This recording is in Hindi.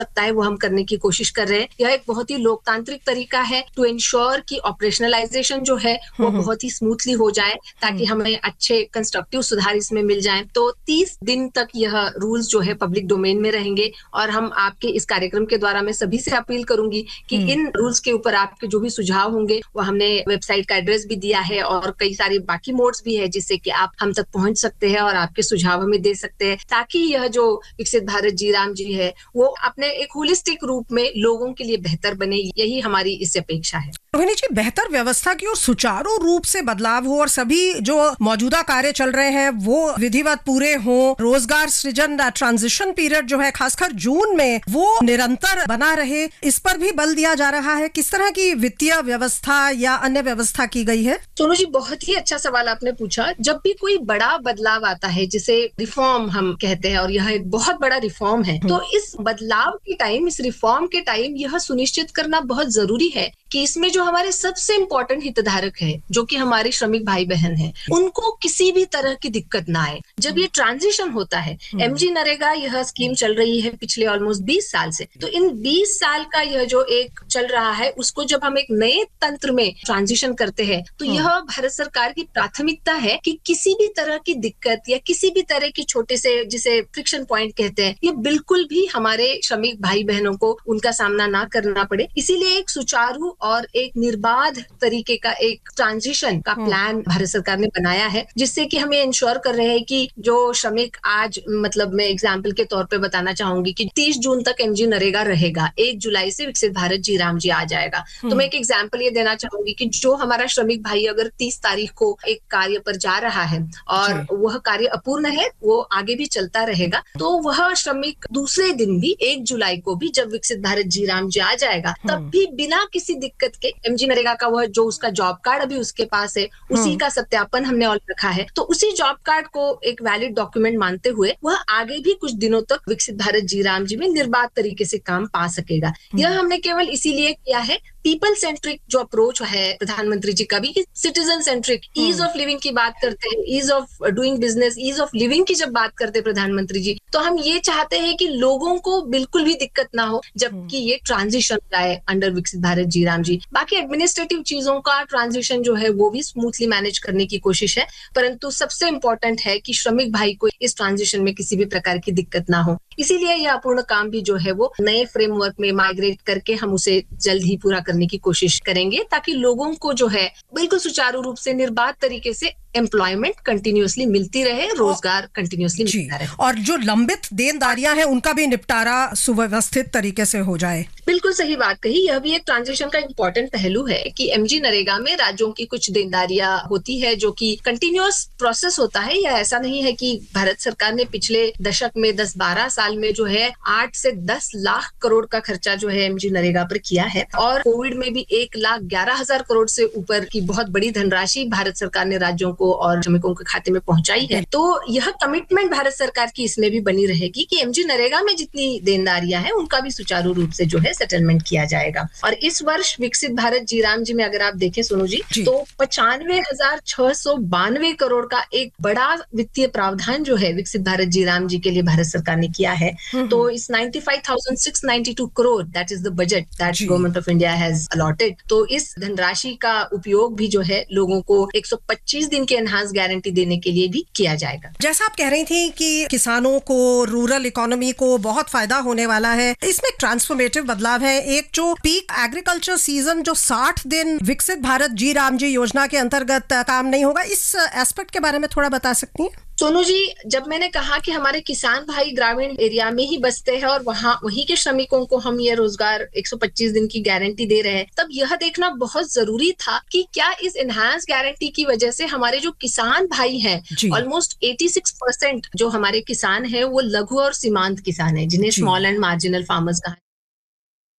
सकता है वो हम करने की कोशिश कर रहे हैं। यह एक बहुत ही लोकतांत्रिक तरीका है टू इंश्योर कि ऑपरेशनलाइजेशन जो है वो बहुत ही स्मूथली हो जाए, ताकि हमें अच्छे कंस्ट्रक्टिव सुधार इसमें मिल जाए। तो 30 दिन तक यह रूल्स जो है पब्लिक डोमेन में रहेंगे, और हम आपके इस कार्यक्रम के द्वारा मैं सभी से अपील करूंगी कि इन रूल्स के ऊपर आपके जो भी सुझाव होंगे वो हमने वेबसाइट का एड्रेस भी दिया है, और कई सारे बाकी मोड्स भी है जिससे कि आप हम तक पहुंच सकते हैं और आपके सुझाव हमें दे सकते हैं, ताकि यह जो विकसित भारत जी राम जी है वो अपने एक होलिस्टिक रूप में लोगों के लिए बेहतर बने। यही हमारी इससे अपेक्षा है। रोहिणी जी, बेहतर व्यवस्था की और सुचारू रूप से बदलाव हो और सभी जो मौजूदा कार्य चल रहे हैं वो विधिवत पूरे हों, रोजगार सृजन ट्रांजिशन पीरियड जो है खासकर जून में वो निरंतर बना रहे, इस पर भी बल दिया जा रहा है। किस तरह की वित्तीय व्यवस्था या अन्य व्यवस्था की गई है? सोनू जी, बहुत ही अच्छा सवाल आपने पूछा। जब भी कोई बड़ा बदलाव आता है जिसे रिफॉर्म हम कहते हैं, और यह एक बहुत बड़ा रिफॉर्म है, तो इस बदलाव के टाइम, इस रिफॉर्म के टाइम यह सुनिश्चित करना बहुत जरूरी है कि इसमें जो हमारे सबसे इम्पोर्टेंट हितधारक है, जो कि हमारे श्रमिक भाई बहन हैं, उनको किसी भी तरह की दिक्कत ना आए। जब ये ट्रांजिशन होता है, एमजी नरेगा यह स्कीम चल रही है पिछले ऑलमोस्ट 20 साल से, तो इन 20 साल का यह जो एक चल रहा है उसको जब हम एक नए तंत्र में ट्रांजिशन करते हैं, तो यह भारत सरकार की प्राथमिकता है कि किसी भी तरह की दिक्कत या किसी भी तरह की छोटे से, जिसे फ्रिक्शन पॉइंट कहते हैं, ये बिल्कुल भी हमारे श्रमिक भाई बहनों को उनका सामना ना करना पड़े। इसीलिए एक सुचारू और एक निर्बाध तरीके का एक ट्रांजिशन का प्लान भारत सरकार ने बनाया है, जिससे कि हमें इंश्योर कर रहे हैं कि जो श्रमिक आज, मतलब मैं एग्जाम्पल के तौर पे बताना चाहूंगी कि 30 जून तक एमजी नरेगा रहेगा, 1 जुलाई से विकसित भारत जी राम जी आ जाएगा। तो मैं एक एग्जाम्पल ये देना चाहूंगी कि जो हमारा श्रमिक भाई अगर 30 तारीख को एक कार्य पर जा रहा है और वह कार्य अपूर्ण है, वो आगे भी चलता रहेगा, तो वह श्रमिक दूसरे दिन भी 1 जुलाई को भी जब विकसित भारत जी राम जी आ जाएगा, तब भी बिना किसी दिक्कत के एमजी नरेगा का वह जो उसका जॉब कार्ड अभी उसके पास है, उसी का सत्यापन हमने और रखा है, तो उसी जॉब कार्ड को एक वैलिड डॉक्यूमेंट मानते हुए वह आगे भी कुछ दिनों तक विकसित भारत जी राम जी में निर्बाध तरीके से काम पा सकेगा। यह हमने केवल इसीलिए किया है, पीपल सेंट्रिक जो अप्रोच है प्रधानमंत्री जी का भी, citizen centric, ease of living की बात करते हैं, ease of doing business, ease of living की जब बात करते हैं प्रधानमंत्री जी, तो हम ये चाहते हैं कि लोगों को बिल्कुल भी दिक्कत ना हो जबकि ये ट्रांजिशन जाए अंडर विकसित भारत जी राम जी। बाकी एडमिनिस्ट्रेटिव चीजों का ट्रांजिशन जो है वो भी स्मूथली मैनेज करने की कोशिश है, परंतु सबसे इम्पोर्टेंट है कि श्रमिक भाई को इस ट्रांजिशन में किसी भी प्रकार की दिक्कत ना हो। इसीलिए यह अपूर्ण काम भी जो है वो नए फ्रेमवर्क में माइग्रेट करके हम उसे जल्द ही पूरा करने की कोशिश करेंगे, ताकि लोगों को जो है बिल्कुल सुचारू रूप से निर्बाध तरीके से एम्प्लॉयमेंट कंटिन्यूअसली मिलती रहे, रोजगार कंटिन्यूअसली मिलता रहे, और जो लंबित देनदारियां हैं उनका भी निपटारा सुव्यवस्थित तरीके से हो जाए। बिल्कुल सही बात कही। यह भी एक ट्रांजिशन का इम्पोर्टेंट पहलू है कि एमजी नरेगा में राज्यों की कुछ देनदारियां होती है जो कि कंटिन्यूअस प्रोसेस होता है। यह ऐसा नहीं है कि भारत सरकार ने पिछले दशक में 10-12 साल में जो है 8 से 10 लाख करोड़ का खर्चा जो है एमजी नरेगा पर किया है, और कोविड में भी 1,11,000 करोड़ से ऊपर की बहुत बड़ी धनराशि भारत सरकार ने राज्यों को और श्रमिकों के खाते में पहुंचाई है। तो यह कमिटमेंट भारत सरकार की इसमें भी बनी रहेगी कि एमजी नरेगा में जितनी देनदारियां हैं उनका भी सुचारू रूप से जो है सेटलमेंट किया जाएगा। और इस वर्ष विकसित भारत जी राम जी में अगर आप देखें सोनू जी, तो 95,692 करोड़ का एक बड़ा वित्तीय प्रावधान जो है विकसित भारत जी राम जी के लिए भारत सरकार ने किया है। तो इस 95,692 crore, that is the budget that government of India has allotted. तो इस धनराशि का उपयोग भी जो है लोगों को 125 दिन के एनहांस गारंटी देने के लिए भी किया जाएगा। जैसा आप कह रही थी कि किसानों को, रूरल इकोनॉमी को बहुत फायदा होने वाला है, इसमें ट्रांसफॉर्मेटिव बदलाव है। एक जो पीक एग्रीकल्चर सीजन जो 60 दिन विकसित भारत जी राम जी योजना के अंतर्गत काम नहीं होगा, इस एस्पेक्ट के बारे में थोड़ा बता सकती हैं? सोनू जी, जब मैंने कहा कि हमारे किसान भाई ग्रामीण एरिया में ही बसते हैं और वहीं के श्रमिकों को हम ये रोजगार 125 दिन की गारंटी दे रहे हैं, तब यह देखना बहुत जरूरी था कि क्या इस एनहांस गारंटी की वजह से हमारे जो किसान भाई हैं, ऑलमोस्ट 86% जो हमारे किसान हैं वो लघु और सीमांत किसान हैं, जिन्हें स्मॉल एंड मार्जिनल फार्मर्स कहा